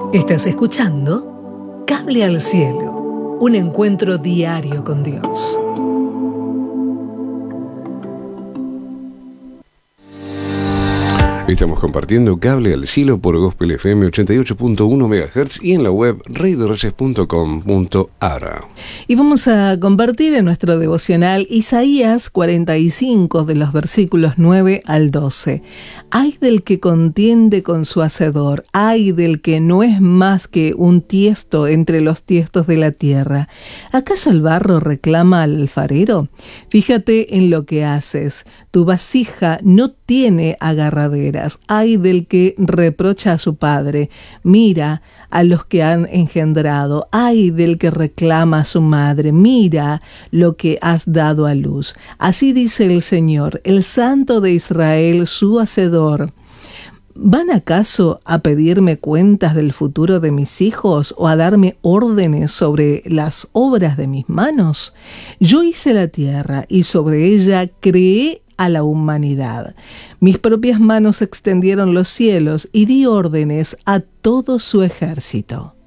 Estás escuchando Cable al Cielo, un encuentro diario con Dios. Estamos compartiendo Cable al Cielo por Gospel FM 88.1 MHz y en la web reydorreyes.com.ar. Y vamos a compartir en nuestro devocional Isaías 45 de los versículos 9 al 12. Ay del que contiende con su hacedor, ay del que no es más que un tiesto entre los tiestos de la tierra. ¿Acaso el barro reclama al alfarero? Fíjate en lo que haces. Tu vasija no tiene agarraderas. Ay del que reprocha a su padre. Mira a los que han engendrado. Ay del que reclama a su madre. Mira lo que has dado a luz. Así dice el Señor, el Santo de Israel, su Hacedor. ¿Van acaso a pedirme cuentas del futuro de mis hijos o a darme órdenes sobre las obras de mis manos? Yo hice la tierra y sobre ella creé a la humanidad. Mis propias manos extendieron los cielos y di órdenes a todo su ejército.